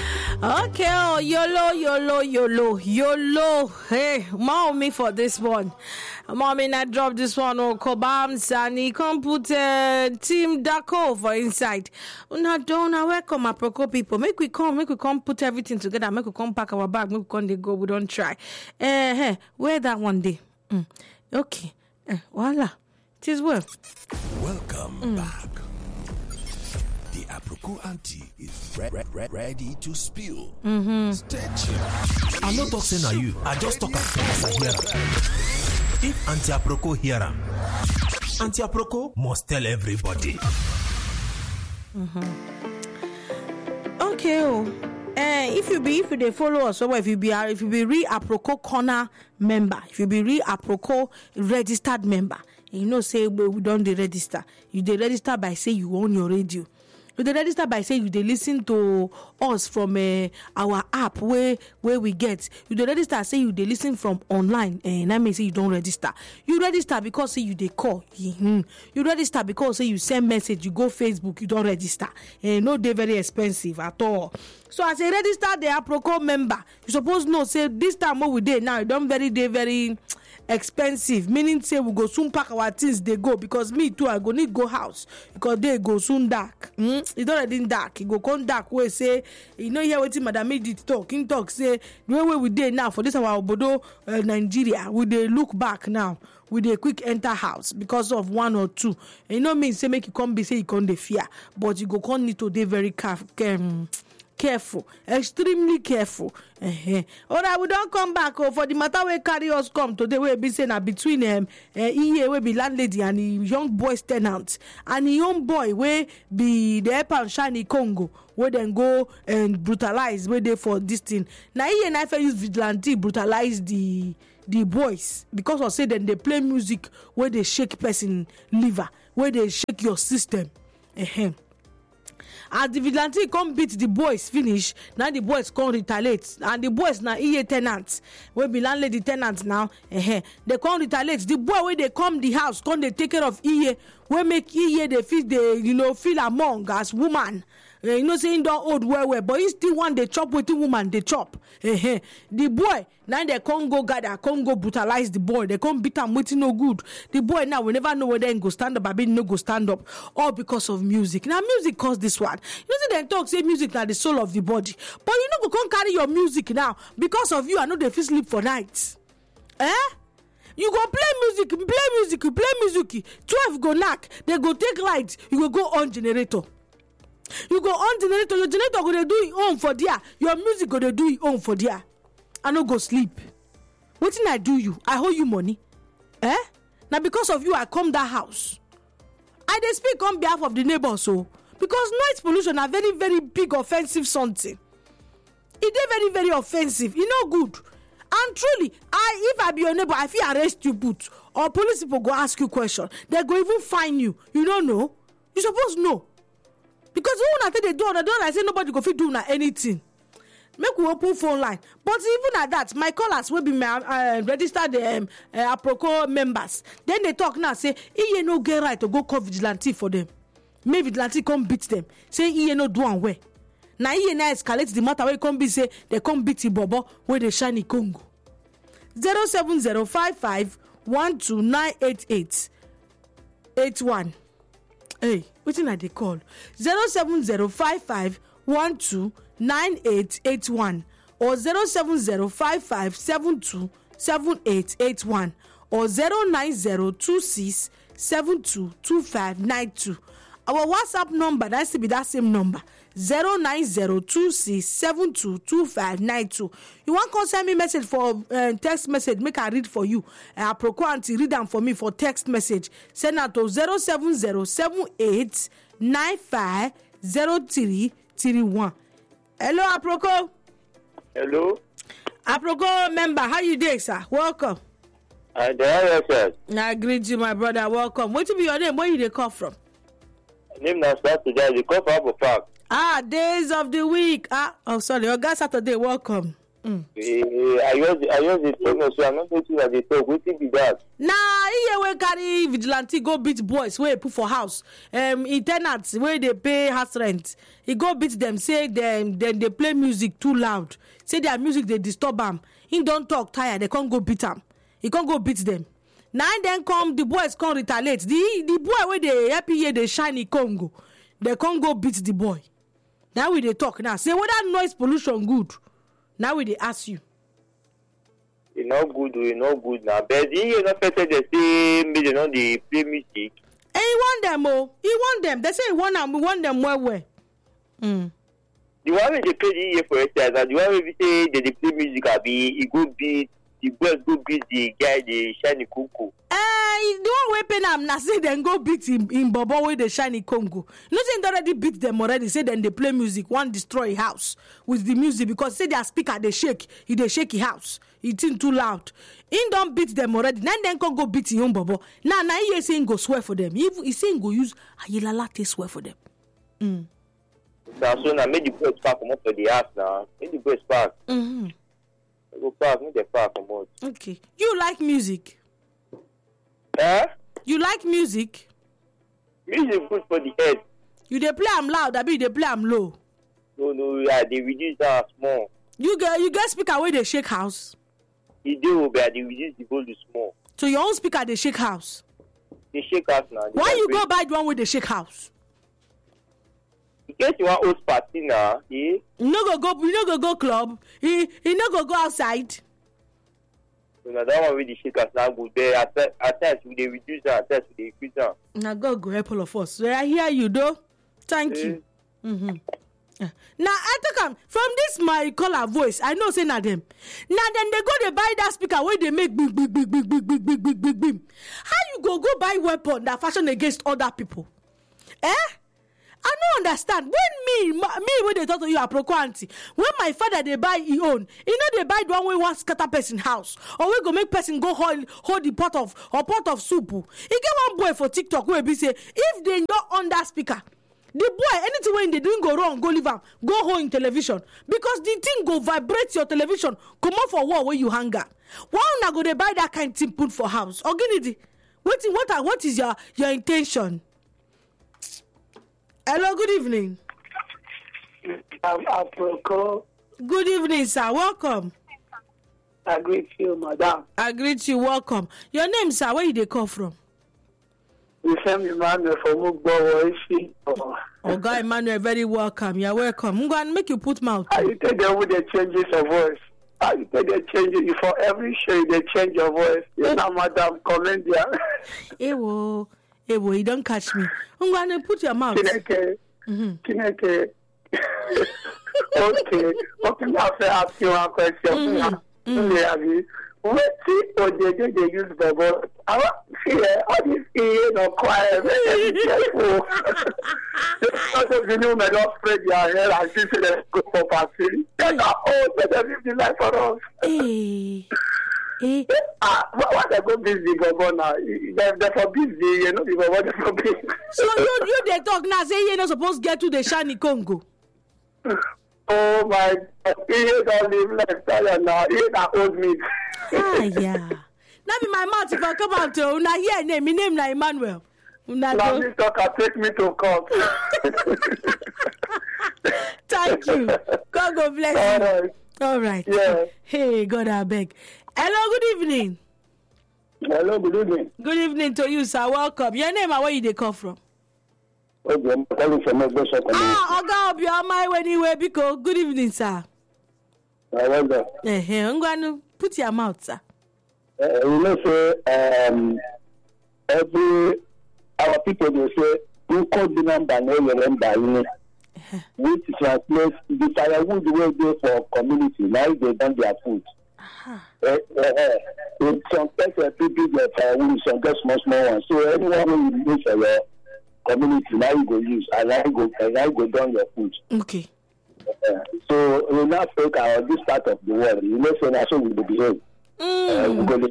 Okay, oh, YOLO. Hey, mommy for this one. Mommy, I dropped this one on Kobams and he come put Team Daco for inside. Una welcome Aproko people. Make we come put everything together. Make we come pack our bag. Make we come they go. We don't try. Hey, where that one day? Okay. Voila. It is well. Welcome back. The Aproko auntie is ready to spill. Stay tuned. I'm not talking to you. I just talk as I hear her. If Auntie Aproko hear her, Auntie Aproko must tell everybody. Okay. If you follow us, or if you be real Aproko corner member, if you be real Aproko registered member, you know say we don't register. You dey register by say you own your radio. You dey register by say you dey listen to us from our app where we get. You dey register say you dey listen from online, and that means say you don't register. You register because say you dey call. You register because say you send message. You go Facebook. You don't register. No, they very expensive at all. So as a registered the Aproko member, you suppose know say this time what we dey now, don't very expensive, meaning say we go soon pack our things they go, because me too I go need go house because they go soon dark. It's already dark. It go come dark where say hear what Madam did talk. He talk say the way we did now for this our Obodo Nigeria, we they look back now. We dey quick enter house because of one or two. Mean say make you come be say you come dey fear, but you go come need to dey very careful, extremely careful. Alright, we don't come back for the matter we carry us come today. We be saying between EA we be landlady and the young boy's tenant, and the young boy we be the help and shiny Congo where then go and brutalize where they for this thing. Now EA and I use vigilante brutalize the boys because of say then they play music where they shake person liver, where they shake your system. As the vigilante come beat the boys finish, now the boys come retaliate, and the boys now EA tenants we be landlady tenants now. They come retaliate. The boy where they come the house come they take care of EA, we make EA they feel among as woman. Saying don't old well, but he still want they chop with the woman they chop. The boy now they can't go gather, can't go brutalize the boy. They can't beat him with no good. The boy now we never know whether he go stand up, but no go stand up, all because of music. Now music caused this one. You see them talk say music now the soul of the body, but you know go can't carry your music now because of you. I know they feel sleep for nights. You go play music. 12 go knock. They go take light. You go go on generator. You go on generator, your generator go dey do it own for there. Your music go dey do it own for there. I no go sleep. Wetin I do you? I owe you money. Now because of you, I come that house. I dey speak on behalf of the neighbors, so because noise pollution are very, very big offensive something. It dey very, very offensive. E no good. And truly, if I be your neighbor, I fit arrest you, put or police people go ask you question. They go even fine you. You don't know. You suppose know. Because when I say they do, I say nobody go fit do anything. Make we open phone line. But even at that, my callers will be my registered Aproko members. Then they talk now, say, Iye no get right to go call vigilante for them. May vigilante come beat them. Say, Iye no do and where. Now, Iye na escalate the matter where come be say, they come beat the bobo where they shiny Congo. 07055 12988 81. Hey, wetin I dey call 07055 129881 or 07055 727881 or 09026 722592. Our WhatsApp number that's to be that same number 09026722592. You want to send me message for text message, make I read for you. Aproko auntie read them for me for text message. Send out to 07078950331. Hello Aproko. Hello. Aproko member, how you doing, sir? Welcome. I there, sir. I greet you, my brother. Welcome. What be your name? Where you dey call from? Name na Saturday. You call for Apple Park. Days of the week. Sorry. Oga Saturday. Welcome. I use the phone, so I'm not going to the talk. What be that? Nah, he wey carry vigilante go beat boys wey put for house. In tenants where they pay house rent. He go beat them, say them then they play music too loud. Say their music they disturb him. He don't talk tired. They can't go beat him. He can't go beat them. Now then come the boys can't retaliate. The boy where they happy here they shiny Congo. They can't go beat the boy. Now we they talk now. Say whether noise pollution good. Now we they ask you. It's not good now. But you not better they say me they know they play music. And he want them, oh. He want them. They say he want them. We want them where. The one wey dey play the ear for exercise, and the one wey be say they play music, abi he go beat the boys, go beat the guy dey shiny Congo. The one wey pay am na say dem go beat him bobo wey dey shiny Congo. You know say they already beat them already. Say dem dey play music, wan destroy house with the music because say their speaker dey shake. He dey shake his house. He think too loud. He don't beat them already. Then can go beat him own bobo. Now he say he go swear for them. He say he go use Ayelala to swear for them. Now so now make the boys park come up for the house now. Make the boys park. Go park, make the park come out. Okay. You like music? You like music? Music good for the head. You dey play am loud, abi you dey play am low? No, yeah, they reduce that small. You get speaker wey dey shake house? He do, but they reduce the volume small. So your own speaker dey shake house? They shake house now. Why you go buy the one wey dey shake house? In case you want host party now, You no go go club. You no go outside. So now that one with the shake house now go there. At times we dey reduce that, at times we dey increase that. Now God go help all of us. So I hear you though. Thank you. Now I talk am from this my caller voice. I know say na them. Now then they go they buy that speaker where they make big. How you go buy weapon that fashion against other people? I don't understand. When me when they talk to you Aproko auntie, when my father they buy his own, you know they buy the one we want scatter person house, or we go make person go hold the pot of soup. He get one boy for TikTok where be say if they don't on that speaker, the boy anything when they doing go wrong, go leave am, go hold in television because the thing go vibrate your television. Come on for war where you hunger. Why not go they buy that kind of thing put for house? Organity, what is your intention? Hello, good evening. I'm Aproko. Good evening, sir. Welcome. I greet you, madam. I greet you. Welcome. Your name, sir, where you dey call from? You send me Emmanuel from Mugbo. Oga Emmanuel, very welcome. You're welcome. I'm going to make you put mouth. How you tell them with the changes of voice? How you tell them changes? For every show, they change your voice. You know, madam, comedian. Ewo, you don't catch me. I'm going to put your mouth. Kineke. Okay. Now I ask you one question. What they use the voice? I want to hear all this quiet. Very careful. Because you know, may not spread your hair and see them go for party. They are all better live the life for us. What they go busy go now? They're for busy, you know, what they're for busy. So you they talk now, say you're not supposed to get to the shiny Congo. Oh my God, he don't live like that now. He not old meat. Yeah. Now be my mouth if I come out to una hear name. My name na Emmanuel. Now me talk and take me to court. Thank you. God go bless you. All right. All right. Yeah. Hey, God I beg. Hello, good evening. Hello, good evening. Good evening to you, sir. Welcome. Your name and where you dey come from? Okay, I'm calling from Oga. Oga Obioma anyway, because good evening, sir. Well done. I'm going to put your mouth, sir. You know, say, our people they say, "You call the number, no remember," which translates the firewood will go for community. Now they done their food. Some people get firewood, some get small ones. So anyone who will use for your community, now you go use, and now you go down your food. Okay. So in Africa or this part of the world, you know, so that's how we behave. We go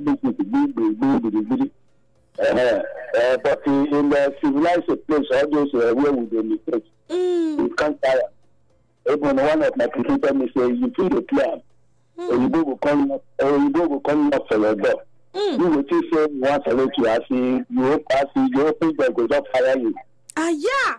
but in the civilized place, all those where we demonstrate, we can't tire. Even one of my people tell me, say, you feel the plan. Oyibo go come up for your door. You will say you want to let you ask you open door go just fire you. Ah, yeah.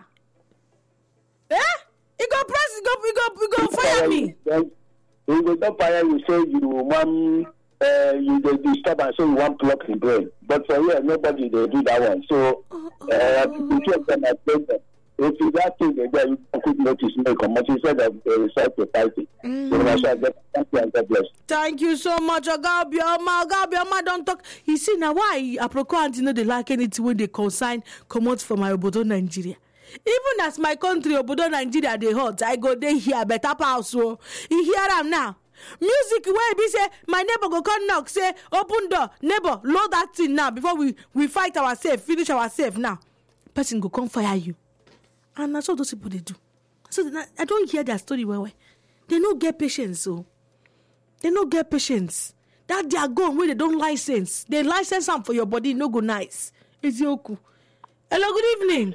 He go fire me. He go just fire you, say you want you dey disturb and say you want plug the brain. But for here, nobody they do that one. So the two of them are present. If you got thing there, you could notice me come out instead of resort to fighting. So that's why thank you and God bless. Thank you so much, Ogabioma. Don't talk. You see now why Aproko auntie no dey like anything when they consign come out for my Obodo Nigeria. Even as my country Obodo Nigeria dey hot, I go dey here better pass. So you hear am now. Music where be say my neighbor go come knock say open door neighbor load that thing now before we fight ourselves finish ourselves now. Person go come fire you. And that's what those people they do. So I don't hear their story well. They don't get patience, so they don't get patience. That they are gone where they don't license. They license them for your body, no go nice. It's yoku. Hello, good evening.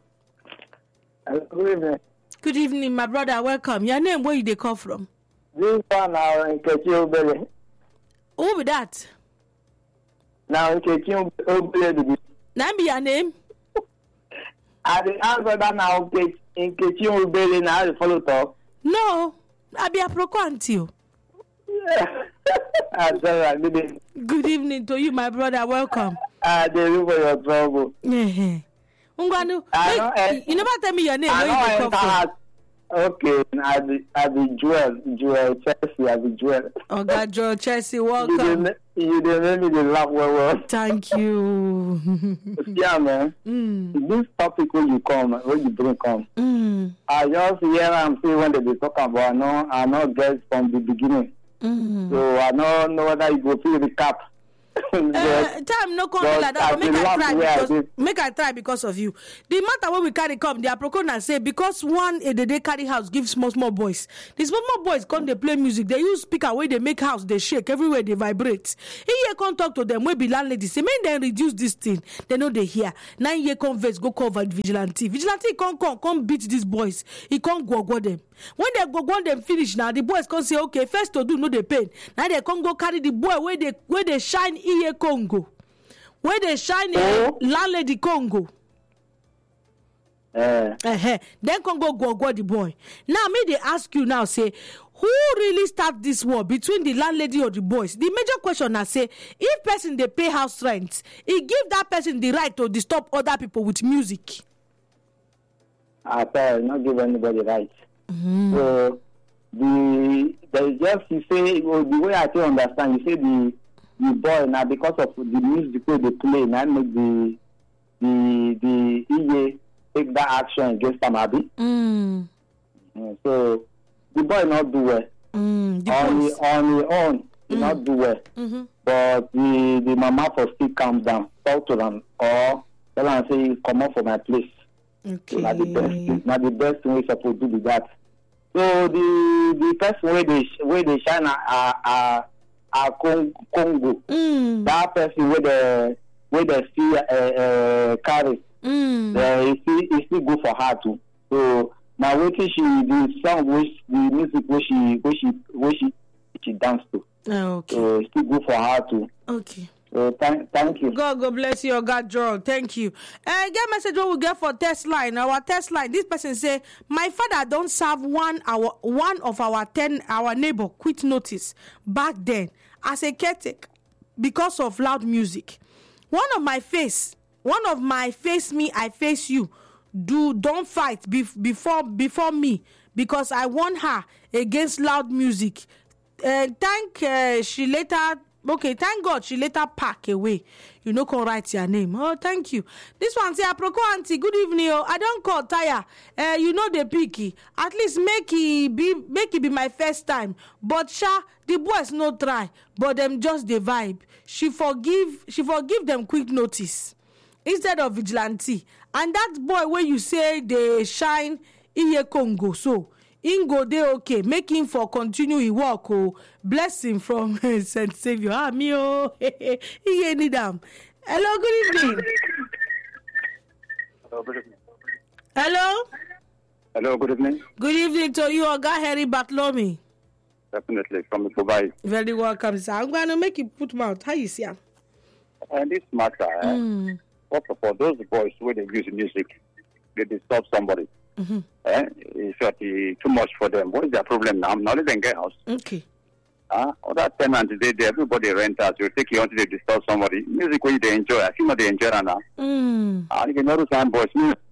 Good evening. Good evening, my brother. Welcome. Your name, where you they come from? This one now in Nkechi Obele. Who be that? Now in Nkechi Obele. Name be your name? I the answer that now in Nkechi Obele now the follow talk. No, I be Aproko auntie. I'm sorry, good evening. Good evening to you, my brother. Welcome. They look for your trouble. You never tell me your name. Where you come from? Okay, I be Joel Chelsea. I be Joel. Okay, Joel Chelsea, welcome. You didn't make me the laugh well. Thank you. Yeah, man. This topic when you bring come, I just hear and see when they be talking about. I know guess from the beginning. So I don't know whether you go feel the cap. Time no come like that, but make I try because of you. The matter when we carry come, the Aproko say because one they carry house give small boys. The small boys come they play music. They use speaker where they make house they shake everywhere they vibrate. Here come talk to them. We be landlady say make them reduce this thing. They know they hear. 9 year converse go cover vigilante. Vigilante come beat these boys. He can't go them. When they go them finish now, the boys can say okay first to do no they pain. Now they can go carry the boy where they shine Iye Congo. Where they shine landlady Congo. Then Congo go the boy. Now me they ask you now say who really start this war between the landlady or the boys? The major question I say if person they pay house rent, it give that person the right to disturb other people with music. I thought not give anybody right. So the way I can understand, you say the boy now because of the music they play now make the EA take that action against Amabi. So the boy not do well. On the own, he not do well. But the mama for still calm down, talk to them or tell them say come up for my place. Okay. So not the best thing we supposed to do with that. So the person where they shine a Congo. That person where they still carry. It still go for her too. So now waiting the song the music where she dance to. Okay. So it still go for her too. Okay. So thank you. God bless you, God Joel. Thank you. Get message what we get for test line. Our test line. This person say, my father don't serve one of our neighbor quit notice back then as a caretaker because of loud music. One of my face me, I face you. Don't fight before me because I want her against loud music. Thank God she later pack away. You know, can write your name. Oh, thank you. This one say, Aproko auntie, good evening. I don't call tire. You know the picky. At least make it be my first time. But the boys no try. But them just the vibe. She forgive them quick notice instead of vigilante. And that boy where you say they shine Iye Congo. So Ingo dey okay, make him for continue he walk. Bless him from Saint Savior. Me he need them. Hello, good evening. Hello, good evening. Hello. Hello, good evening. Good evening to you, Oga Harry Bartolome. Definitely, from Dubai. Very welcome, sir. I'm going to make you put mouth. How you see him? And this matter, first of all, those boys where they use music, they disturb somebody. It's too much for them. What is their problem now? Not even get house. Okay. Other tenants, everybody rent out. You take you until they disturb somebody. Music where they enjoy. I feel they enjoy now. You can know some boys.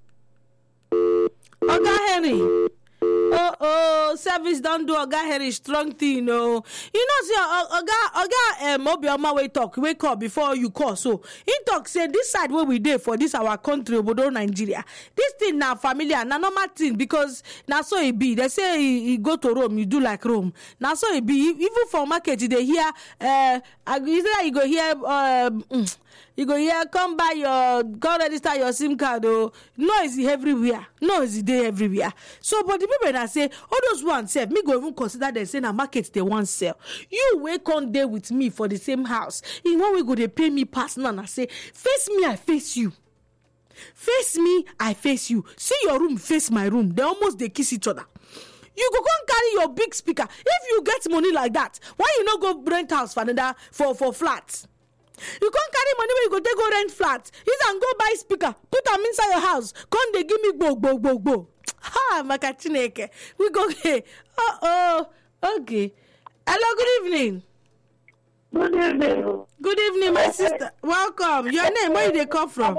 Oga Henry. Service don't do Oga Henry strong thing, no. You know, see, Oga Obioma wake up before you call. So, he talk say this side where we dey for this our country, Obodo Nigeria. This thing now familiar, na normal thing because now so it be. They say he go to Rome, you do like Rome. Now so it be. Even for market, they hear. You go hear. You go here, come register your SIM card. Noise everywhere. Noise day everywhere. So, but the people that say, all those ones sell, me go even consider them saying, na market they want sell. You wake on there with me for the same house. In one way go they pay me personal and I say, face me, I face you. Face me, I face you. See your room, face my room. They almost they kiss each other. You go come carry your big speaker. If you get money like that, why you not go rent house for another for flats? You can't carry money when you go take go rent flat. You can go buy speaker, put them inside your house. Come they give me bo. Ha, Makachineke. We go here. Okay. Hello, good evening. Good evening. Good evening, my sister. Welcome. Your name, where you they come from?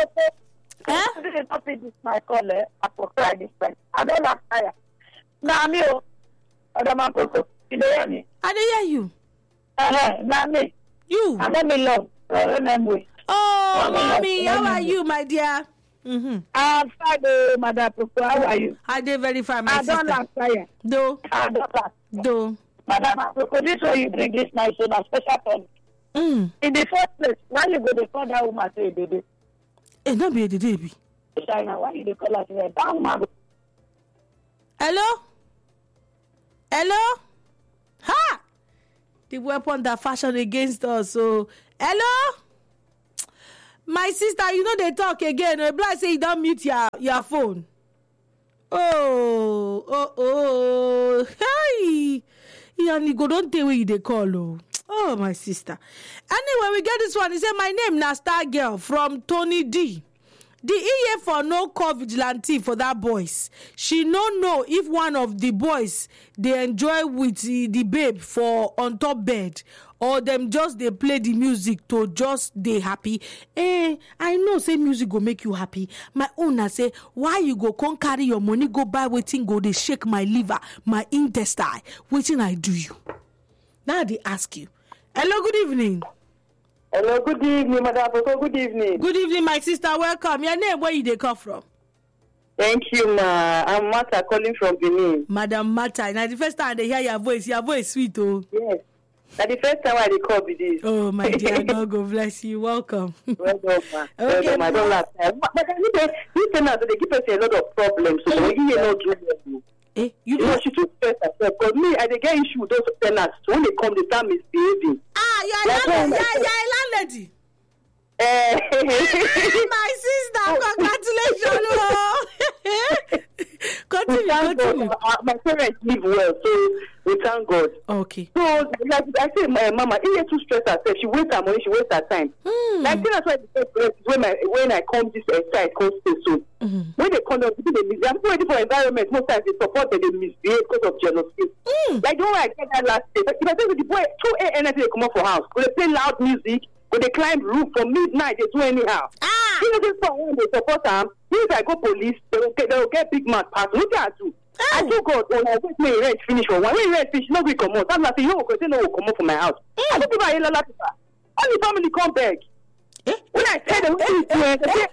This is my caller. I don't have fire. Now, me, I don't have to. You hear me? I don't hear you. Now, me. You. I don't belong. Oh, mommy, how are you, my dear? I'm fine, Madam Proko. How are you? I did very fine, my sister. I don't like fire. Do. I don't like. Do. Madam Proko, this way you bring this nice on a special pen. In the first place, why you go to call that woman say baby? Not be a baby. China, why you call her say that woman? Hello? Hello? Ha! The weapon that fashioned against us. So, hello? My sister, you know they talk again. Black say you don't mute your phone. Hey! You go don't tell where you they call. Oh, my sister. Anyway, we get this one. He said, my name na Star Girl from Tony D. The EA for no call vigilante for that boys. She no know if one of the boys they enjoy with the babe for on top bed or them just they play the music to just they happy. I know say music go make you happy. My owner say why you go come carry your money go buy waiting go they shake my liver, my intestine. Waiting I do you. Now they ask you. Hello, good evening. Hello, good evening, Madam Proko. Good evening. Good evening, my sister. Welcome. Your name, where you they come from? Thank you, ma. I'm Martha calling from Benin. Madam Martha. Now the first time they hear your voice sweet, oh. Yes. Now the first time I call with this. Oh, my dear, God bless you. Welcome. Well done, ma. Okay, I don't laugh. But you tell us they give us a lot of problems. So you not do well. You know, she took stress herself. Because me, I get issue with those tenants. So when they come, they start misbehaving. You're a landlady. My sister, congratulations. Continue. My parents live well, so we thank God. Okay. So, like I say, my mama, she too stressed herself. She wastes her money, she wastes her time. Like, that's why the first when I come this side, come stay soon. When they come, I'm so ready for environment. Most times they support and they misbehave because of jealousy. Like, the one I get that last day. If I say with the boy, 2 a.m. they come up for house. When they play loud music, when they climb roof from midnight, they do anyhow. You know, this one, when they support them, if I go police, they will get big mouth pass. Look at you. I do God, when I wait me rent finish for one. When rent finish, no will come out. I'm like, you know, because they know will come out from my house. I don't give a hell of a only family come back. When I say the say,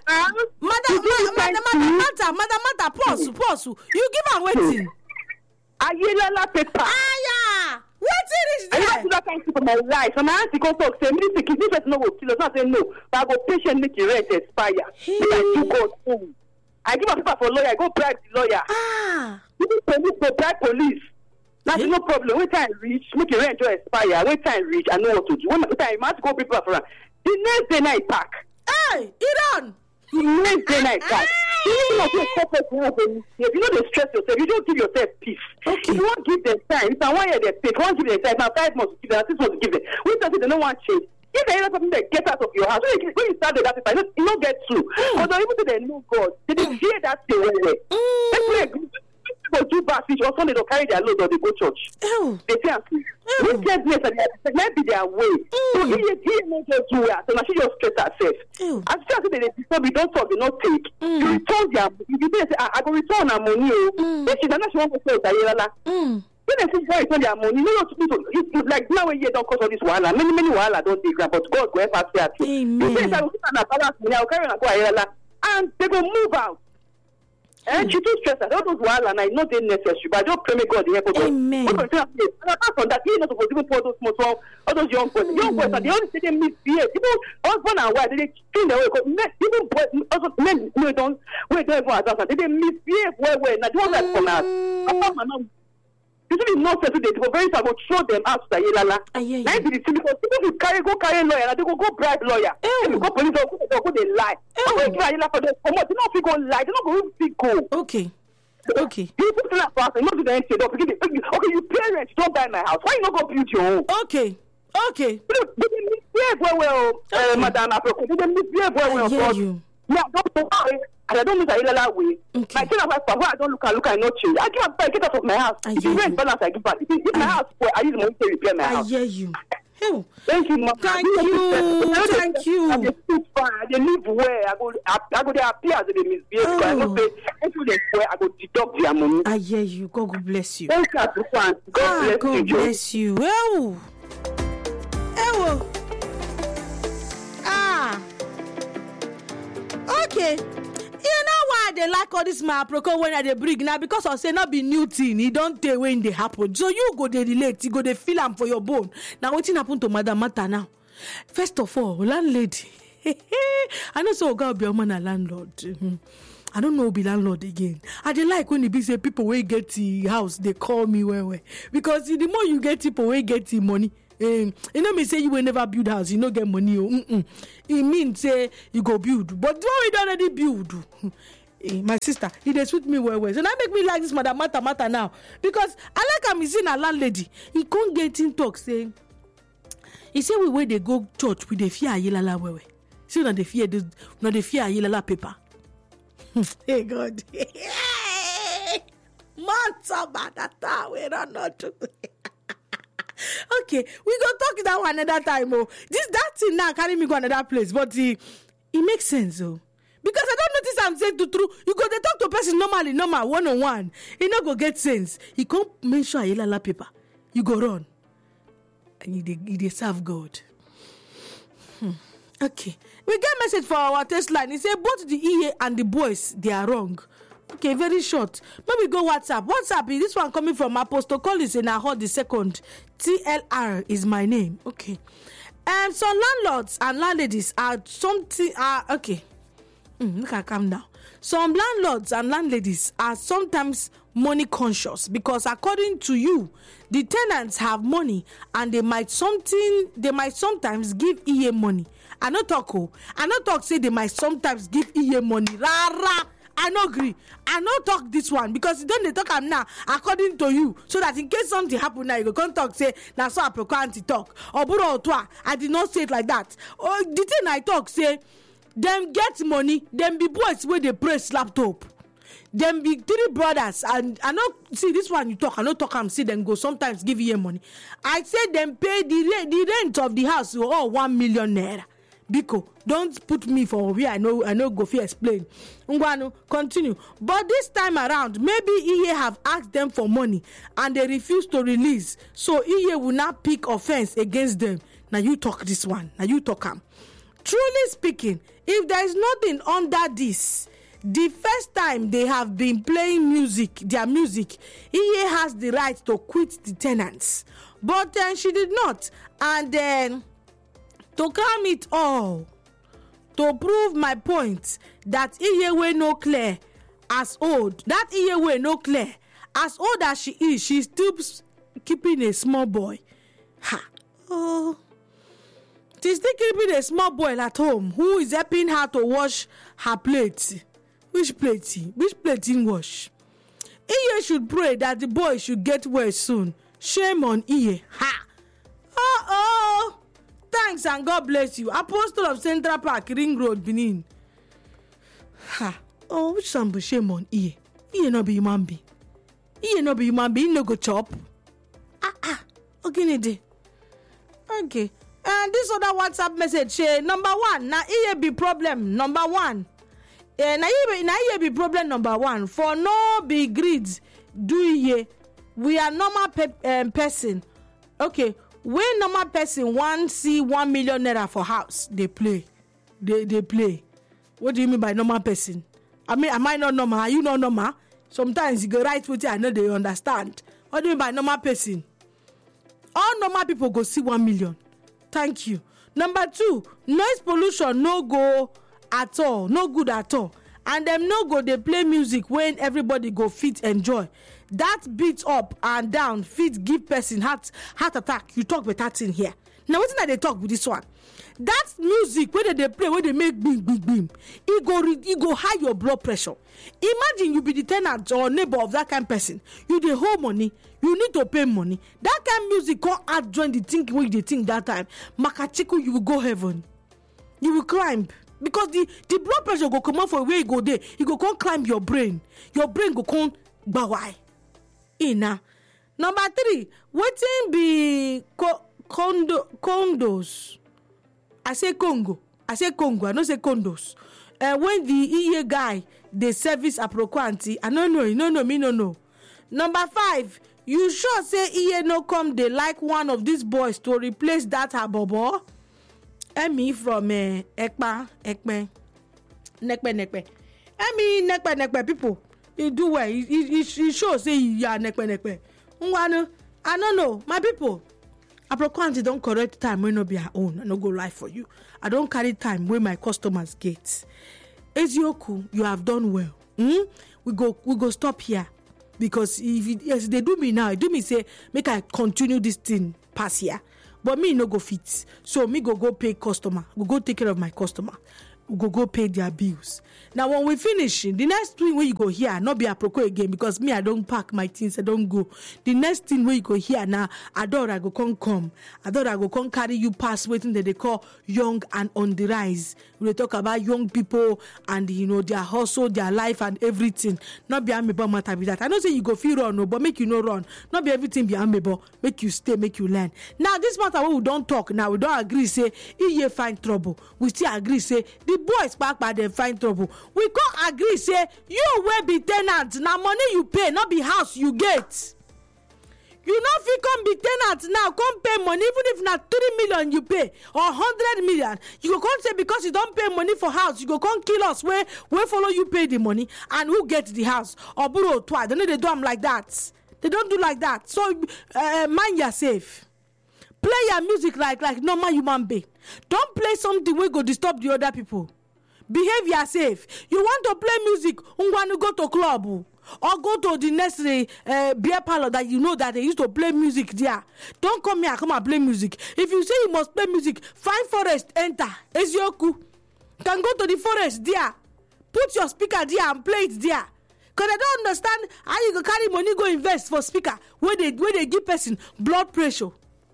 Madam, pause. You give her waiting. I yell a lot paper. What is I that? have to that kind of my life. And my auntie come talk, say, me, this person no will kill us. I say, no. But I go patient make the rent expire. I do God. I give a paper for lawyer. I go bribe the lawyer. You police go bribe police. That's no problem. When time reach, make the rent expire. When time reach, I know what to do. When time I have to go prepare for that. The next day night pack. Hey, Iran. The next day night pack. You know, they stress yourself. You don't give yourself peace. Okay. If you won't give them time, if I want you, they pay. If you won't give them time, now 5 months to give them, 6 months to give them. When something they don't want to change, if they hear something they get out of your house, when you start with that, you don't get through. Although even though they know God, they didn't hear that thing well. People do bad fish, or Sunday they'll carry their load or they go church. Ew. They say, wickedness and might be their way. So he not just do that. So now she just stress herself. Ew. As soon as they disturb, you don't talk, you don't take. You return their money. You say, I go return her money. If she does not, she won't go to when they say return their money, you know, it's like now when you don't cause all this wahala. Many wahala don't take, but God go help us here too. You say, I will balance money, I will carry on go and they go move out. And she too stressed. All those wahala now is not necessary, but I just pray may God help us. Amen. And apart from that, he not supposed to even pour those small, all those young boys. Young boys, they only say they misbehave. Even husband and wife, they clean their way. Even boys, also men, we don't even advance. They misbehave well. Now the one that from us, apart from now. It should be nonsense today. People very sad will throw them out to Yelala. Now because people will carry lawyer and they go bribe lawyer. They go police or go they lie. They not go lie. They not go. Okay. You put in that house and not do the NCA. Okay, you parents don't buy my house. Why you not go build your own? Okay. They misbehave well, Madam Aproko. They misbehave well. I hear you. Yeah, don't worry. And I don't miss Ayelala way. Okay. My children are I don't look, I not change. I give up, I get out of my house. If you rent balance, I give back. If my house, I use money to repair my house. I hear you. Ew. Thank you, Mama. Thank you. And they speak fine. They live where I go there appear as they misbehave. I don't say until they swear I go deduct their money. I hear you. God bless you. Thank you, God bless you. Ew. Okay. You know why they like all this my Aproko when they bring now? Because I say not be new thing. It don't tell when they happen. So you go they relate. You go they feel them for your bone. Now what's happen to Madam Mata now? First of all, landlady. I know so God be a man a landlord. I don't know be landlord again. I dey like when it be say people will get the house. They call me well. Because the more you get people will get the money. You know me say you will never build house, you no get money. It means say you go build, but do we already build? My sister, he dey sweet me well. So now make me like this Madam Mata now because I like am seeing a landlady. He can't get in talk say. He say we where they go church with the fear Ayelala well. See not the fear Ayelala paper. Hey God, Mata Mata we don't know to. Okay, we go talk that one another time. That thing now carry me go another place, but it makes sense because I don't notice I'm saying the truth. You go they talk to a person normally, normal, 1-on-1. He not go get sense. He can't mention Ayelala paper. You go run, and he serve God. Okay, we get message for our test line. He said both the EA and the boys they are wrong. Okay, very short. Maybe go WhatsApp. WhatsApp is this one coming from Apostle Collins in Ahod the second. TLR is my name. Okay. And some landlords and landladies are something. Okay. Look at calm down. Some landlords and landladies are sometimes money conscious because according to you, the tenants have money and they might sometimes give EA money. I no talk say they might sometimes give EA money. Rara. I no agree. I no talk this one because don't they talk am now according to you so that in case something happen now you go come talk say na so Aproko aunty talk or buro otwa I did not say it like that. Oh, the thing I talk say them get money, them be boys where they press laptop. Them be 3 brothers and I not see this one you talk. I not talk am see them go sometimes give you money. I say them pay the rent of the house all 1 million naira. Biko, don't put me for where I know go fi explain. Ngwanu, continue. But this time around, maybe EA have asked them for money and they refuse to release. So EA will not pick offense against them. Now you talk this one. Now you talk am. Truly speaking, if there is nothing under this, the first time they have been playing their music, EA has the right to quit the tenants. But then she did not. And then to calm it all, to prove my point that Iyewe no clear as old, that Iyewe no clear as old as she is, she's still keeping a small boy. She's still keeping a small boy at home who is helping her to wash her plates. Which plate in wash? Iye should pray that the boy should get well soon. Shame on Iye. Ha! Oh! Thanks and God bless you. Apostle of Central Park, Ring Road, Benin. Ha! Oh, which sample shame on Iye? Iye no be human being. Iye no be human being, no go chop. Okay. And this other WhatsApp message say, number one, na Iye be problem. Number one. Na Iye be problem number one. For no be greed, do Iye. We are normal person. Okay. When normal person want see 1 million naira for house, they play. They play. What do you mean by normal person? I mean, am I not normal? Are you not normal? Sometimes you go right with it, I know they understand. What do you mean by normal person? All normal people go see 1 million. Thank you. Number two, noise pollution no go at all, no good at all. And them no go they play music when everybody go fit enjoy. That beat up and down fit give person heart attack. You talk better thing here. Now what that they talk with this one? That music where they play, where they make bim, it go high your blood pressure. Imagine you be the tenant or neighbor of that kind of person. You dey hold money, you need to pay money. That kind of music can't add join the thinking where they think that time. Makachiku, you will go heaven. You will climb. Because the blood pressure go come out for where you go there. You go come climb your brain. Your brain go come bawai. Ina. Number three, waiting be condos. I say Congo. I don't say condos. When the EA guy they service Aproko auntie, I don't know. Number five, you sure say EA no come they like one of these boys to replace that abobo? Emi from Ekpe. Nekpe people. You do well. You sure say you are Nekpe. I don't know. My people. Aproko auntie don't correct time when no be her own. I no go lie for you. I don't carry time when my customers get. Ezioku, you have done well. We go stop here. Because if they do me now, do me say, make I continue this thing pass here. But me no go fit. So me go pay customer. Go take care of my customer. We go pay their bills. Now when we finish, the next thing where you go here, not be Aproko again, because me I don't pack my things, I don't go. The next thing where you go here now, I go come. I go come carry you past waiting that they call young and on the rise. We talk about young people and their hustle, their life and everything. Not be amebo matter with that. I don't say you go feel run, no, but make you no run. Not be everything be amebo. Make you stay, make you learn. Now this matter where we don't talk now, we don't agree say you find trouble. We still agree say the boys back by them find trouble. We can't agree say you will be tenant. Now money you pay, not be house you get. You know if you come be tenant now, come pay money, even if not 3 million you pay or 100 million, you go come say because you don't pay money for house, you go come kill us where follow you pay the money and who get the house or borrow twice. They know they do them like that. They don't do like that. So mind yourself. Play your music like normal human being. Don't play something where go disturb the other people. Behave yourself. You want to play music, you want to go to club or go to the next beer parlor that you know that they used to play music there. Don't come here, come and play music. If you say you must play music, find forest, enter. Ezioku. Can go to the forest there. Put your speaker there and play it there. Because I don't understand how you go carry money go invest for speaker where they give person blood pressure.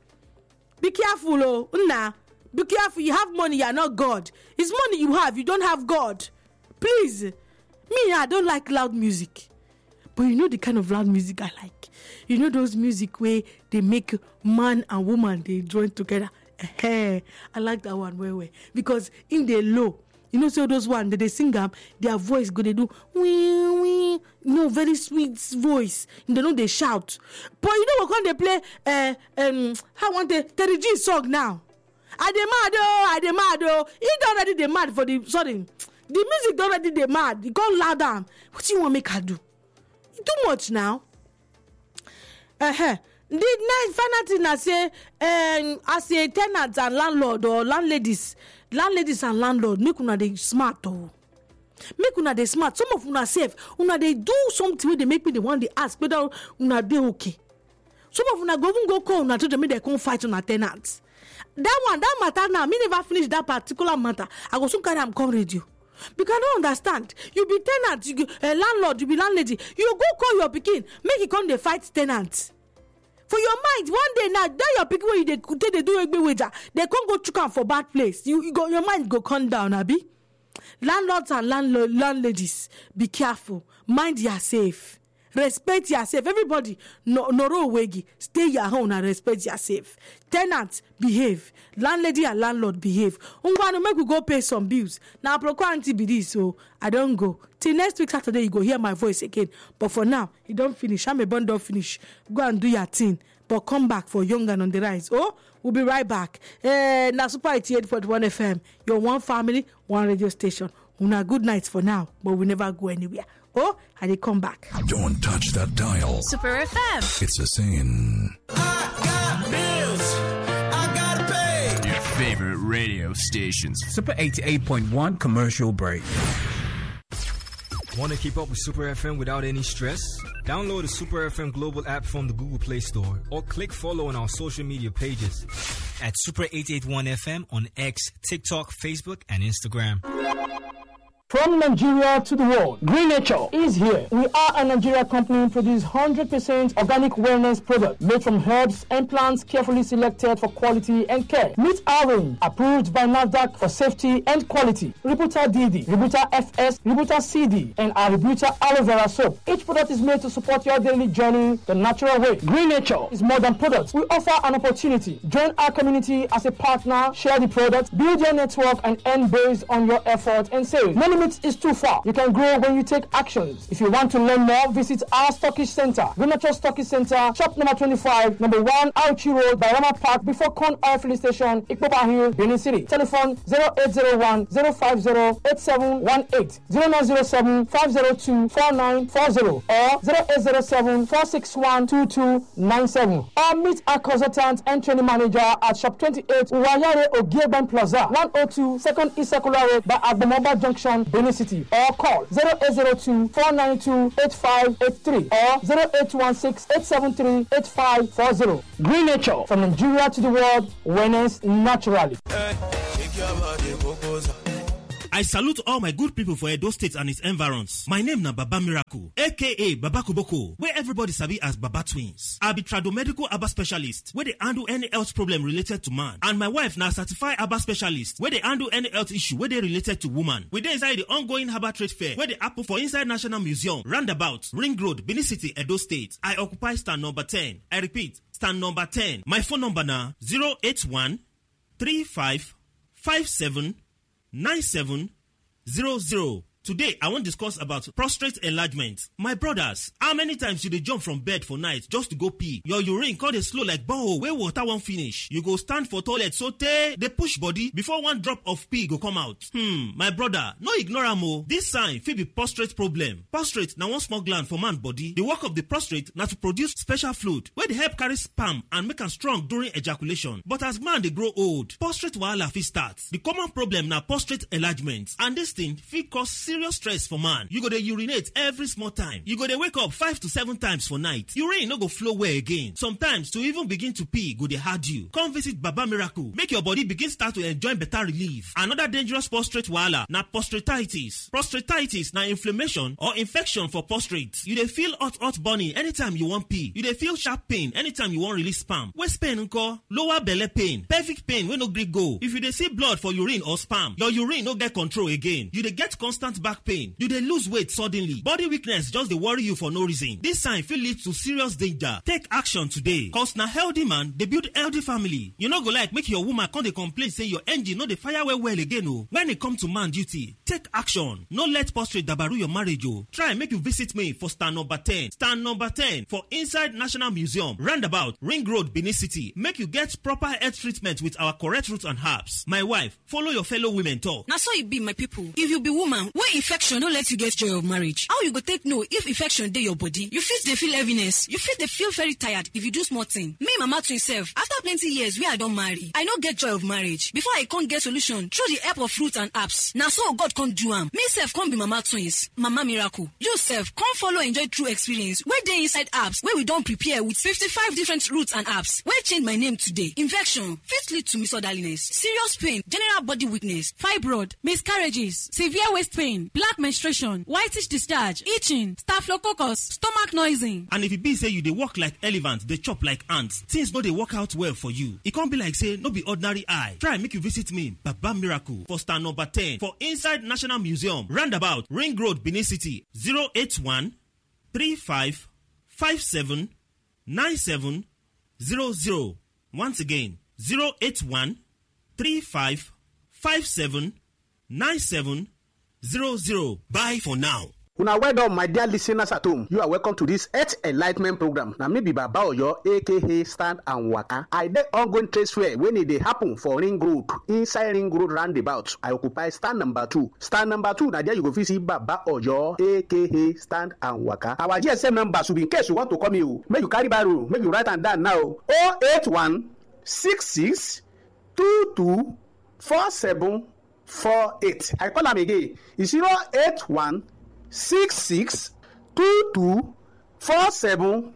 Be careful, oh. Nah. Be careful. You have money, you are not God. It's money you have, you don't have God. Please. Me, I don't like loud music. But you know the kind of loud music I like. You know those music where they make man and woman, they join together. I like that one way. Because in the low, you know, so those ones that they sing up, their voice go, they do, wee, very sweet voice. And they know they shout. But you know what when they play, how want the Terry G song now? I demand, he don't already demand for the, sorry, the music don't already demand. It go louder. What do you want to make her do? It's too much now. The next final thing I say, as a tenant and landlord or landladies and landlord, make una dey smart oh. Make una dey smart. Some of una safe. Una dey do something where they make me the one they ask whether una dey okay. Some of una go call una to them they come fight on a tenants. That matter now, me never finish that particular matter. I go soon carry am come radio. because I don't understand. You be tenant, you landlord, you be landlady. You go call your pikin, make it come dey fight tenant. For your mind, one day now, that your pikin when they do egbe wager, they can't go chook am for bad place. Your mind go come down, abi. Landlords and landladies, be careful. Mind yourself. Respect yourself. Everybody, no wegi. Stay your home and respect yourself. Tenants, behave. Landlady and landlord, behave. Ungwanu, make we go pay some bills. Now, Aproko auntie be this, so I don't go. Till next week Saturday, you go hear my voice again. But for now, you don't finish. I'm a bond don't finish. Go and do your thing. But come back for Young and on the Rise. Oh, we'll be right back. Now, Super 88.1 FM. Your one family, one radio station. Una good night for now, but we never go anywhere. Oh, and they come back. Don't touch that dial. Super FM. It's a saying. I got bills. I gotta pay. Your favorite radio stations. Super 88.1 commercial break. Want to keep up with Super FM without any stress? Download the Super FM Global app from the Google Play Store or click follow on our social media pages at Super 881 FM on X, TikTok, Facebook, and Instagram. From Nigeria to the world, Green Nature is here. We are a Nigeria company produce 100% organic wellness product made from herbs and plants carefully selected for quality and care. Meet our range, approved by NAFDAC for safety and quality. Rebuta DD, Rebuta FS, Rebuta CD, and our Rebuta Aloe Vera soap. Each product is made to support your daily journey the natural way. Green Nature is more than products. We offer an opportunity. Join our community as a partner, share the product, build your network, and earn based on your effort and sales. No limit is too far. You can grow when you take actions. If you want to learn more, visit our Stockish Center, Green Nature Stockish Center, shop number 25, number 1, Auchi Road, Rama Park, before Con Oil Filling Station, Ikpopa Hill, Benin City. Telephone 0801 050 8718, 0907 502 4940, or 0807 461 2297. Or meet our consultant and training manager at shop 28, Uwayare Ogieban Plaza, 102 2nd East Circular Road by Agbomoba Junction, Benin City, or call 0802 492 8583 or 0816 873 8540. Green Nature, from Nigeria to the world, wellness naturally. I salute all my good people for Edo State and its environs. My name na Baba Miracle, aka Baba Kuboko, where everybody sabi as Baba Twins. I be tradomedical Abba specialist, where they handle any health problem related to man. And my wife na certified Abba specialist, where they handle any health issue where they related to woman. We dey inside the ongoing Herbal Trade Fair, where they happen for inside National Museum, Roundabout, Ring Road, Benin City, Edo State. I occupy stand number 10. I repeat, stand number 10. My phone number na 081 35 57 9700. Today, I want to discuss about prostate enlargement. My brothers, how many times you dey jump from bed for night just to go pee? Your urine come dey slow like borehole where water won't finish. You go stand for toilet so tey dey push body before one drop of pee go come out. My brother, no ignore am o. This sign fit be prostate problem. Prostate na one small gland for man body. The work of the prostate na to produce special fluid wey dey help carry sperm and make am strong during ejaculation. But as man dey grow old, prostate wahala fit start. The common problem na prostate enlargement, and this thing fit cause serious stress for man. You go dey urinate every small time. You go dey wake up 5 to 7 times for night. Urine no go flow well again. Sometimes to even begin to pee go dey hard you. Come visit Baba Miracle, make your body begin start to enjoy better relief. Another dangerous prostate wahala na prostatitis. Prostatitis na inflammation or infection for prostate. You dey feel hot burning anytime you wan pee. You dey feel sharp pain anytime you wan release sperm. Waist pain nko, lower belle pain, pelvic pain wey no gree go. If you dey see blood for urine or sperm, your urine no get control again. You dey get constant back pain, you dey lose weight suddenly, body weakness just dey worry you for no reason. This sign fit lead to serious danger. Take action today, cause na healthy man dey build healthy family. You no go like make your woman come dey complain say your engine no dey fire well again o. When e come to man duty, take action. No let prostate dabaru your marriage o. Try make you visit me for stand number 10. Stand number 10 for inside National Museum, Roundabout, Ring Road, Benin City. Make you get proper health treatment with our correct roots and herbs. My wife, follow your fellow women talk. Na so e be, my people. If you be woman wey infection no let you get joy of marriage, how you go take know if infection dey your body? You fit dey feel heaviness, you fit dey feel very tired if you do small thing. Me mama twin sef, after after plenty years wey I don marry, I no get joy of marriage. Before I come get solution through the help of fruits and apps. Na so God come do am. Me sef come be mama twins, mama miracle. You sef come follow enjoy true experience wey dey inside apps wey we don prepare with 55 different roots and apps wey change my name today. Infection fit lead to misorderliness, serious pain, general body weakness, fibroid, miscarriages, severe waist pain, black menstruation, whitish discharge, itching, staphylococcus, stomach noising. And if e be say you dey work like elephant, dey chop like ants, things no dey work out well for you. E come be like say no be ordinary eye. Try make you visit me, Baba Miracle, for stand number 10 for inside National Museum, roundabout Ring Road, Benin City, 081 35 57 97 00. Once again, 081 35 57 97 00. Bye for now. Una well done, my dear listeners at home. You are welcome to this Health Enlightenment program. Na me be Baba Oyo, aka Stand and Waka. I dey ongoing trade fair when e dey happen for Ring Road, inside Ring Road roundabout. I occupy stand number 2. Stand number 2, na there you go fit see Baba Oyo, aka Stand and Waka. Our GSM number should be in case you want to call me. Make you carry barrow, make you write am down now. 081 66 22 47 48. I call am again. It's 081 66 22 47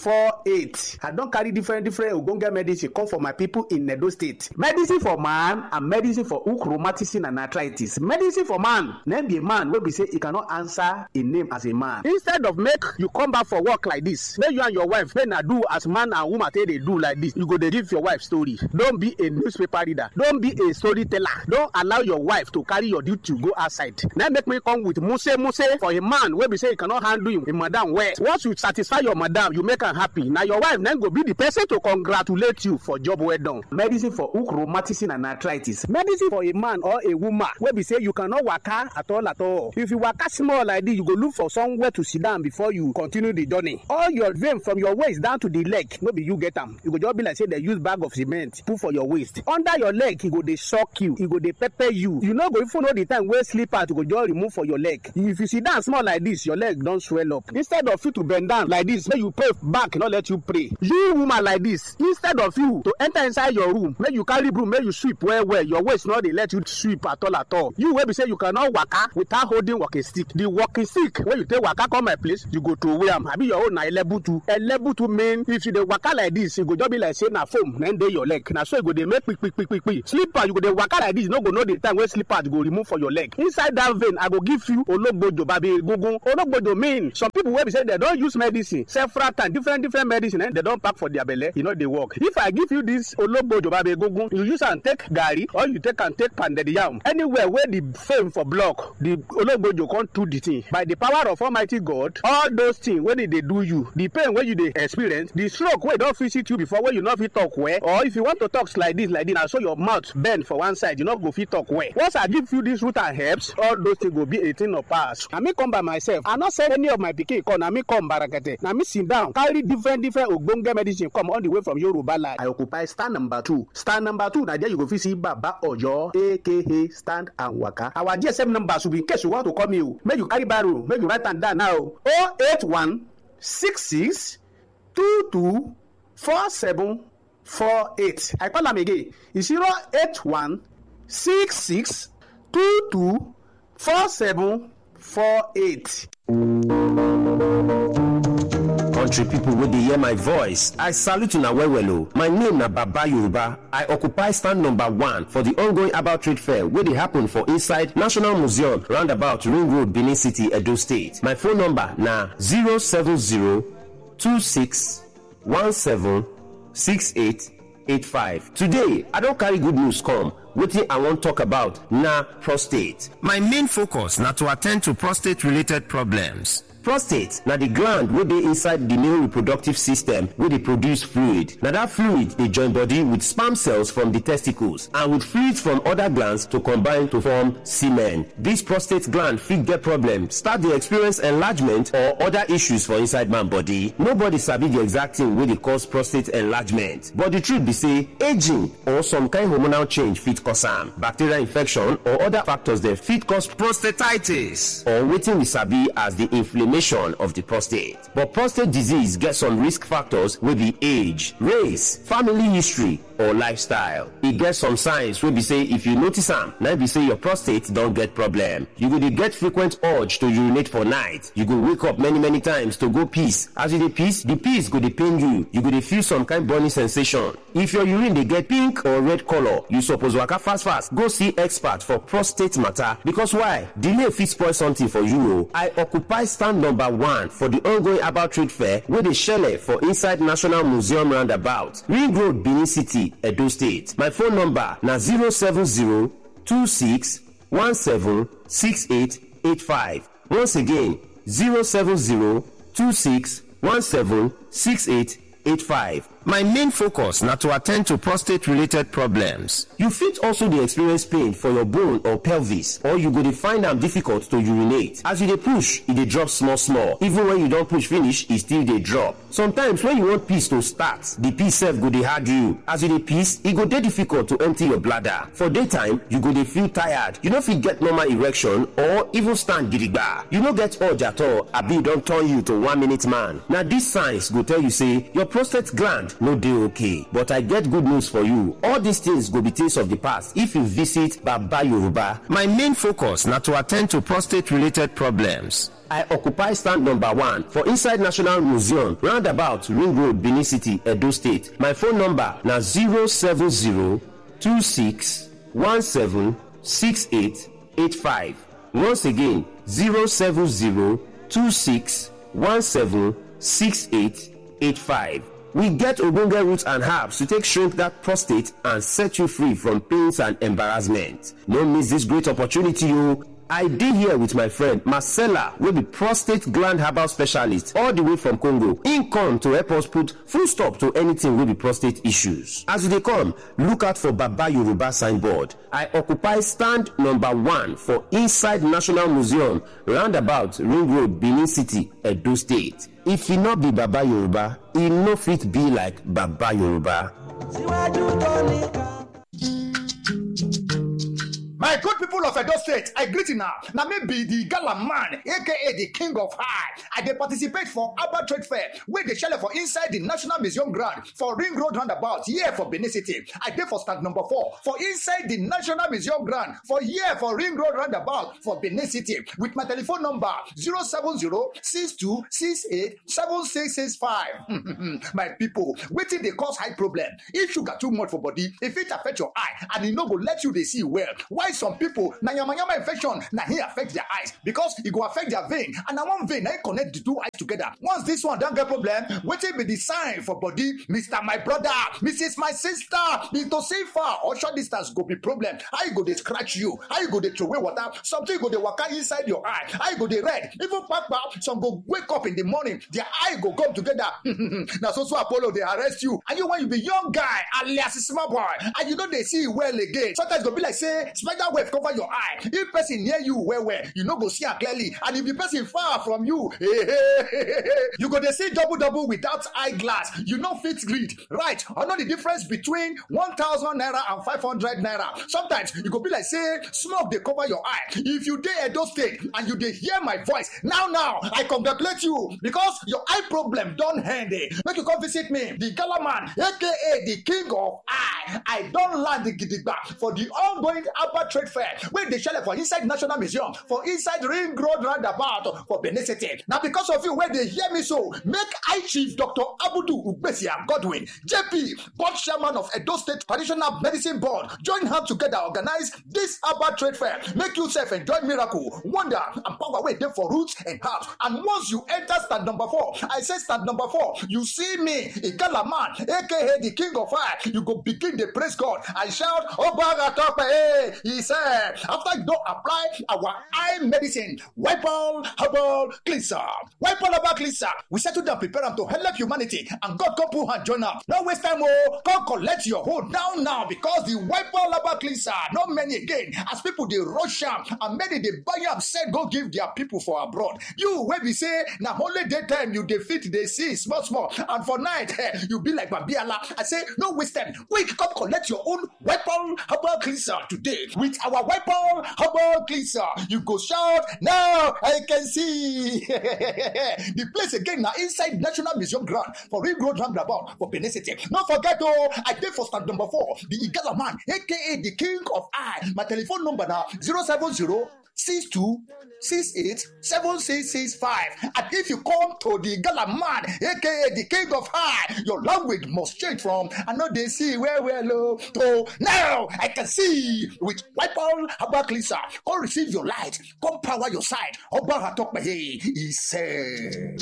48. I don carry different ogbonge medicine come for my people in Edo State. Medicine for man and medicine for hook, rheumatism and arthritis. Medicine for man, name be a man wey be say he cannot answer a name as a man. Instead of make you come back for work like this, make you and your wife make na do as man and woman take dey do like this. You go dey give your wife story. Don't be a newspaper reader. Don't be a storyteller. Don't allow your wife to carry your duty to go outside. Now make me come with muse for a man wey be say he cannot handle him, a madam well. Once you satisfy your madam, you make happy. Now your wife then go be the person to congratulate you for job well done. Medicine for hook, rheumatism and arthritis. Medicine for a man or a woman wey be say you cannot waka at all. If you waka small like this, you go look for somewhere to sit down before you continue the journey. All your vein from your waist down to the leg, no be you get am. You go just be like say they use bag of cement put for your waist. Under your leg, e go dey shock you. E go dey pepper you. You no go even know the time wey slipper to go just remove for your leg. If you sit down small like this, your leg don swell up. Instead of you to bend down like this, make you pray back, not let you pray. You woman like this, instead of you to enter inside your room, make you carry broom, make you sweep well. Your waist not dey let you sweep at all. You wey be say you cannot waka without holding walking stick. The walking stick wey you take waka come my place, you go throw away am. Abi your own na elebutu. Elebutu mean if you dey waka like this, you go just be like say na foam na dey your leg. Na so you go dey make quick. Slipper you go dey waka like this, you no go know the time wey slipper go remove for your leg. Inside that vein, I go give you ologbojo babi egungun. Ologbojo mean some people wey be say they don use medicine several times, different medicine they don pack for their belle, e no dey work. If I give you this ologbojo babe egungun, you use am take garri or you take am take pounded yam, anywhere where the fame for block, the ologbojo come do the thing. By the power of Almighty God, all those things wey dey do you, the pain wey you dey experience, the stroke wey don visit you before wey you no fit talk well, or if you want to talk like this na so your mouth bend for one side, you no go fit talk well. Once I give you this root and herbs, all those things go be a thing of past. Na me come by myself. I no send any of my pikin come. Na me come barakete. Na me sit down carry different ogbonge medicine come all the way from Yoruba land. I occupy stand number 2. Stand number 2, na there you go fit see Baba Oyo, aka Stand and Waka. Our GSM number should be in case you want to call me. Make you carry barrow, make you write am down now. 081 66 22 47 48. I call am again. It's 081 66 22 47 48. Country people wey dey hear my voice, I salute una well o. My name na Baba Yoruba. I occupy stand number 1 for the ongoing herbal trade fair wey dey happen for inside National Museum, roundabout Ring Road, Benin City, Edo State. My phone number na 07026176885. Today, I don carry good news come. Wetin I wan talk about na prostate. My main focus na to attend to prostate related problems. Prostate na the gland wey dey inside the male reproductive system wey dey produce fluid. Na that fluid dey join body with sperm cells from the testicles and with fluids from other glands to combine to form semen. This prostate gland fit get problem, start dey experience enlargement or other issues for inside man body. Nobody sabi the exact thing wey dey cause prostate enlargement, but the truth be say aging or some kind hormonal change fit cause am. Bacterial infection or other factors dem fit cause prostatitis, or wetin we sabi as the inflammation inflammation of the prostate. But prostate disease gets some risk factors wey be age, race, family history, or lifestyle. E get some signs wey be say if you notice am, na be say your prostate don get problem. You go dey get frequent urge to urinate for night. You go wake up many times to go piss. As you dey piss, the piss go dey pain you. You go dey feel some kind burning sensation. If your urine dey get pink or red color, you suppose waka fast go see expert for prostate matter. Because why? Delay fit spoil something for you o. I occupy stand number 1 for the ongoing herbal trade fair wey dey shele for inside National Museum roundabout, Ring Road, Benin City, Edo State. My phone number na 070-2617-6885. Once again, 070-2617-6885. My main focus na to attend to prostate related problems. You fit also dey experience pain for your bone or pelvis, or you go dey find am difficult to urinate. As you dey push, e dey drop small. Even when you don push finish, e still dey drop. Sometimes when you want piss to start, the piss sef go dey hard you. As you dey piss, e go dey difficult to empty your bladder. For daytime, you go dey feel tired. You no fit get normal erection or even stand gidigba. You no get urge at all, abi e don turn you to 1-minute man. Na these signs go tell you say your prostate gland no dey okay. But I get good news for you. All these things go be things of the past if you visit Baba Yoruba. My main focus na to attend to prostate related problems. I occupy stand number 1 for inside National Museum, roundabout Ring Road, Benin City, Edo State. My phone number na 070-2617-6885. Once again, 070-2617-6885. We get ogbonge roots and herbs to take shrink that prostate and set you free from pains and embarrassment. No miss this great opportunity, o. I dey here with my friend Marcella, wey be prostate gland herbal specialist all the way from Congo. Im come to help us put full stop to anything wey be prostate issues. As you dey come, look out for Baba Yoruba signboard. I occupy stand number 1 for inside National Museum, roundabout Ring Road, Benin City, Edo State. If e no be Baba Yoruba, e no fit be like Baba Yoruba. My good people of Edo State, I greet you now. Now maybe the gala man, aka the king of high. I dey participate for Abba Trade Fair, where they shell for inside the National Museum ground for Ring Road roundabout, here for Benin City. I dey for stand number 4 for inside the National Museum ground for here for Ring Road roundabout for Benin City with my telephone number 070-6268-7665. My people, wetin dey cause high problem? If sugar too much for body, if it affect your eye and e no go let you dey see well. Why some people na yamayama infection na here affect their eyes because e go affect their vein and na one vein na connect the two eyes together. Once this one don get problem, wetin be the sign for body? Mr. My brother, Mrs. My sister, Mr. Safer or short distance go be problem. How you go dey scratch you? How you go dey throw away water? Something go dey waka inside your eye. How you go dey red? Even kpakpa, some go wake up in the morning, their eye go come together. Na so Apollo dey arrest you. And you when you be young guy alias small boy and you no dey see well again. Sometimes go be like say spider web cover your eye. If person near you well, you no go see am clearly. And if the person far from you, you go dey see double without eyeglass. You no fit read. Right? I know the difference between 1,000 naira and 500 naira. Sometimes you go be like say smoke dey cover your eye. If you dey Edo State and you dey hear my voice now, I congratulate you because your eye problem don end. Make you come visit me, the Gala man, aka the king of eye. I don land the gidigba for the ongoing Abba Trade Fair wey dey shele for inside National Museum for inside Ring Road roundabout for Benin City. Na because of you wey dey hear me so, make I Chief Dr. Abudu Ugbesia Godwin, JP, board chairman of Edo State Traditional Medicine Board, join hands together organize this Abba Trade Fair. Make you sef enjoy miracle, wonder and power wey dey for roots and herbs. And once you enter stand number 4, I say stand number 4, you see me, Igala man, aka the king of fire, you go begin dey praise God and shout, Obaga Tope, he said, after you don't apply our eye medicine, Wipol Herbal Cleanser. Wipol Herbal Cleanser, we settle down, prepare them to help humanity, and God come put hand join up. No waste time, come collect your hold down now because the Wipol Herbal Cleanser, not many again, as people they rush up and many they buy up, said go give their people for abroad. You where we say, now only daytime you defeat they see small, and for night you be like Babiala. I say, no waste time, quick, come collect your own Wipol Herbal Cleanser today with our Wipol Wipe-All Herbal Cleanser. You go shout, now I can see. The place again now inside National Museum ground for Ring Road Roundabout for Benin City. Don't forget, I did for stand number 4, the Igala man, aka the King of Eye. My telephone number now 070-6268-7665. And if you come to the Gala man, aka the King of High, your language must change from I know they see where we're low to now I can see with Wipe-All Herbal Cleanser. Come receive your light, come power your side. Oba Hatokmehe, he said.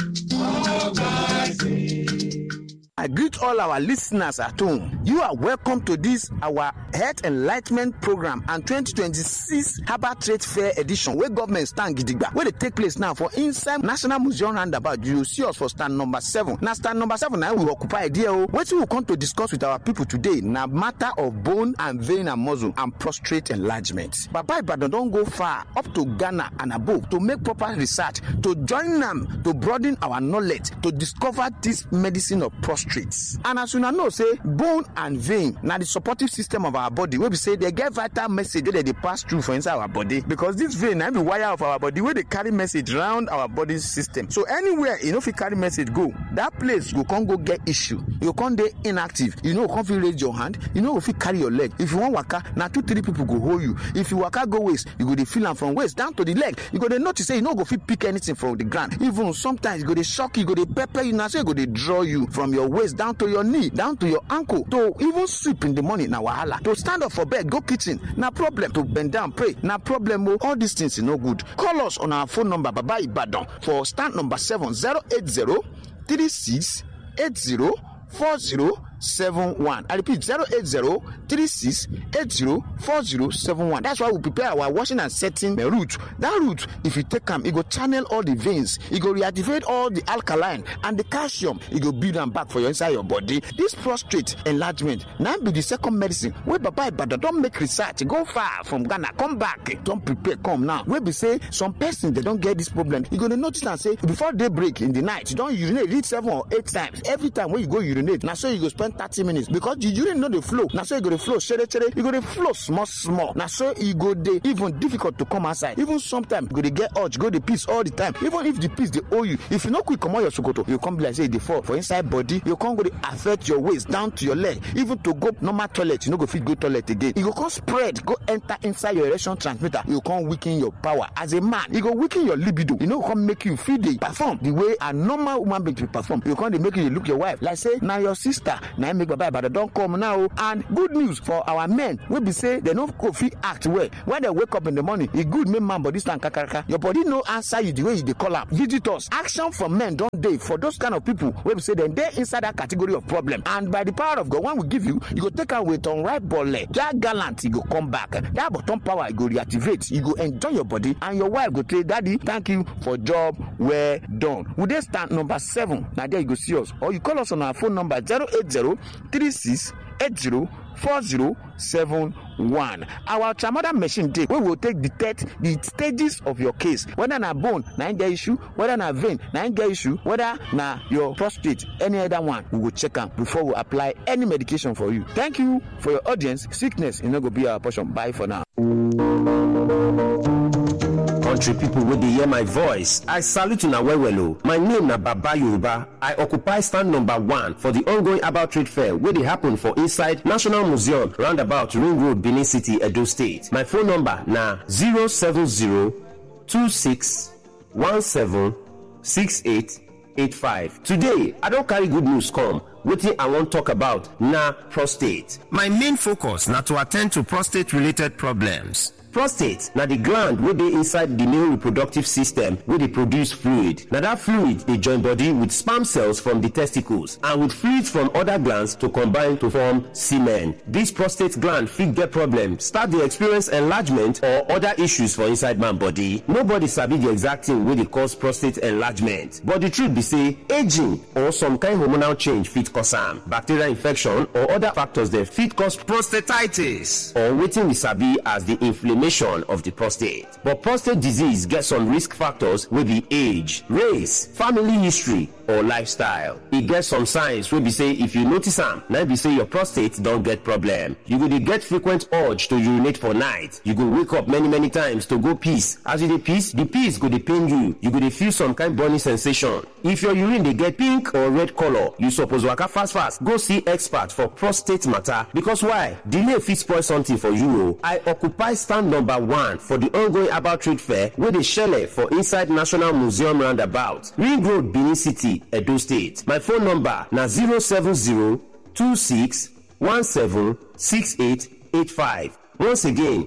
I greet all our listeners at home. You are welcome to this our Health Enlightenment Program and 2026 Herbal Trade Fair Edition where government stand gidigba. Where they take place now for inside National Museum roundabout. You see us for stand number 7. Now stand number 7 now we occupy there. What we will come to discuss with our people today now matter of bone and vein and muscle and prostate enlargement. Baba Ibadan don't go far up to Ghana and above to make proper research to join them to broaden our knowledge to discover this medicine of prostate. And as you know, say bone and vein now the supportive system of our body where we say they get vital message that they pass through for inside our body because this vein and the wire of our body where they carry message around our body system. So anywhere if you carry message go, that place you can't go get issue. You can't be inactive. You can't feel raise your hand. If you carry your leg. If you want waka, now 2-3 people go hold you. If you waka go waist, you go to feel them from waist down to the leg. You go to notice say go fit pick anything from the ground. Even sometimes you go to shock you, go to pepper you now say you go to draw you from your waist down to your knee, down to your ankle, to even sleep in the morning na wahala, to stand up for bed, go kitchen na problem, to bend down pray na problem. All these things is no good. Call us on our phone number Baba Ibadan for stand number 7 080-3680-4071. I repeat 080-3680-4071. That's why we prepare our washing and setting the root. That root, if you take them, it go channel all the veins, it go reactivate all the alkaline and the calcium, it go build them back for your inside your body. This prostate enlargement now be the second medicine where Baba Ibadan don't make research, go far from Ghana, come back, don't prepare, come now. Where we say some persons they don't get this problem, you gonna notice and say before daybreak in the night, you don't urinate, read 7 or 8 times. Every time when you go urinate, now so you go spend 30 minutes because the urine know the flow. Now so you go to flow, you go to flow small. Now so you go dey even difficult to come outside. Even sometimes you go to get urge, go to piss all the time. Even if the piss they owe you, if you not quick come out your sokoto, you come be like say they fall for inside body. You can't go to affect your waist down to your leg. Even to go normal toilet, you no go fit go toilet again. You go come spread, go enter inside your erection transmitter. You can't weaken your power as a man. You go weaken your libido. You know come make you feel they perform the way a normal woman being to perform. You can't make you look your wife like say now your sister. Now make Baba Ibadan don't come now. And good news for our men we be say they no go fit act well when they wake up in the morning. It good make man body stand kakaraka. Your body no answer you the way they call up. Visitors action from men don't dey for those kind of people we be say then they inside that category of problem. And by the power of God, when we give you go take away on right ball leg. That gallant you go come back. That bottom power you go reactivate. You go enjoy your body and your wife go say, Daddy, thank you for job well done. Would they stand number 7? Now there you go see us. Or you call us on our phone number 080-3680-4071. Our ultramoder machine day we will detect the stages of your case, whether na bone na get issue, whether na vein na get issue, whether na your prostate, any other one. We will check them before we apply any medication for you. Thank you for your audience. Sickness is not going to be our portion. Bye for now. Country people wey dey hear my voice, I salute una well well. My name na Baba Yoruba. I occupy stand number 1 for the ongoing Herbal Trade Fair wey dey happen for inside National Museum roundabout Ring Road, Benin City, Edo State. My phone number na 070-2617-6885. Today, I don carry good news come. Wetin I wan talk about na prostate. My main focus na to attend to prostate related problems. Prostate na the gland wey dey inside the male reproductive system wey dey produce fluid. Na that fluid dey join body with sperm cells from the testicles and with fluids from other glands to combine to form semen. This prostate gland fit get problem, start dey experience enlargement or other issues for inside man body. Nobody sabi the exact thing wey dey cause prostate enlargement, but the truth be say aging or some kind hormonal change fit cause am. Bacterial infection or other factors dem fit cause prostatitis or wetin we sabi as the inflammation of the prostate. But prostate disease gets some risk factors wey be age, race, family history, or lifestyle. E get some signs wey be say if you notice am, na be say your prostate don get problem. You go dey get frequent urge to urinate for night. You go wake up many times to go piss. As you dey piss, the piss go dey pain you. You go dey feel some kind burning sensation. If your urine dey get pink or red color, you suppose waka fast go see expert for prostate matter, because why? Delay fit spoil something for you o. I occupy stand number 1 for the ongoing herbal trade fair wey dey shele for inside National Museum roundabout, Ring Road, Benin City, Edo State. My phone number na 07026176885. Once again,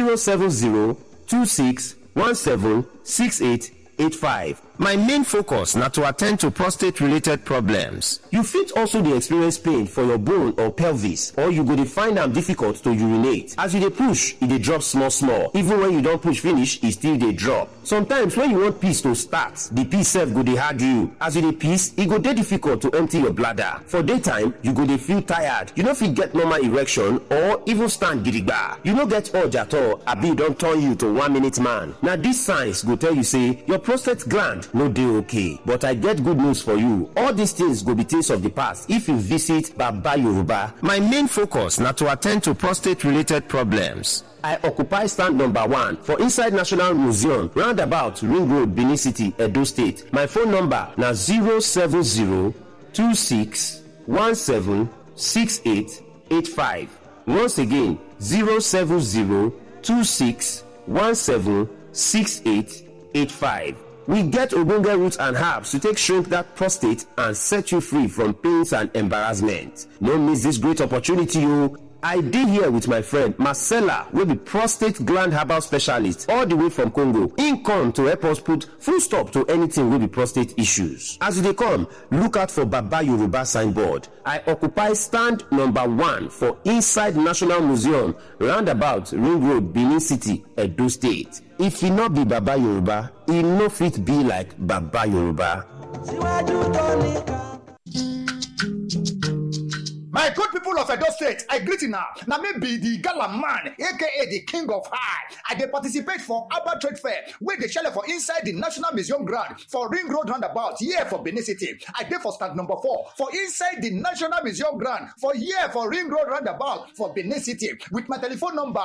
07026176885. My main focus na to attend to prostate related problems. You fit also dey experience pain for your bone or pelvis, or you go dey find am difficult to urinate. As you dey push, e dey drop small. Even when you don push finish, e still dey drop. Sometimes when you want piss to start, the piss sef go dey hard you. As you dey piss, e go dey difficult to empty your bladder. For daytime, you go dey feel tired. You no fit get normal erection or even stand gidigba. You no get urge at all, abi e don turn you to 1-minute man. Na these signs go tell you say your prostate gland no dey okay. But I get good news for you. All these things go be things of the past if you visit Baba Yoruba. My main focus na to attend to prostate related problems. I occupy stand number 1 for inside National Museum, roundabout Ring Road, Benin City, Edo State. My phone number na 07026176885. Once again, 07026176885. We get ogbonge roots and herbs to take shrink that prostate and set you free from pains and embarrassment. No miss this great opportunity, o. I dey here with my friend Marcella, wey be prostate gland herbal specialist all the way from Congo. Im come to help us put full stop to anything wey be prostate issues. As you dey come, look out for Baba Yoruba signboard. I occupy stand number 1 for inside National Museum, roundabout Ring Road, Benin City, Edo State. If e no be Baba Yoruba, e no fit be like Baba Yoruba. My good people of Edo State, I greet you now. Now maybe the gala man, aka the king of high. I dey participate for Abba Trade Fair, where they shell for inside the National Museum ground for Ring Road roundabout, here for Benin City. I dey for stand number 4 for inside the National Museum ground for here for Ring Road roundabout for Benin City with my telephone number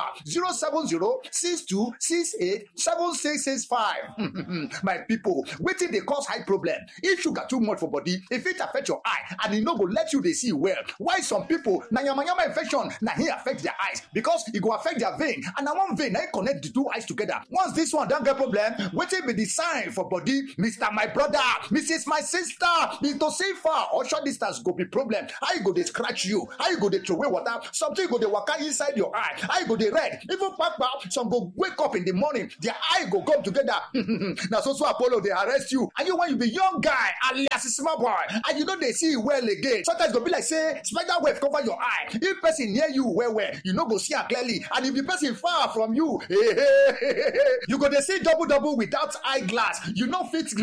070-6268-7665. My people, wetin dey cause high problem? If sugar too much for body, if it affect your eye and e no go let you dey see well. Why some people na yamayama infection na hin affect their eyes, because e go affect their vein, and na one vein na connect the two eyes together. Once this one don get problem, wetin be the sign for body? Mr. My brother, Mrs. My sister, to see far or short distance go be problem. How you go dey scratch you? How you go dey throw away water? Something go dey waka inside your eye. How you go dey red? Even kpakpa, some go wake up in the morning, their eye go come together. Na so Apollo dey arrest you, and you when you be young guy alias small boy, and you no dey see well again. Sometimes go be like say spider web cover your eye. If person near you well, you no go see am clearly, and if the person far from you, you go dey see double without eyeglass. You no fit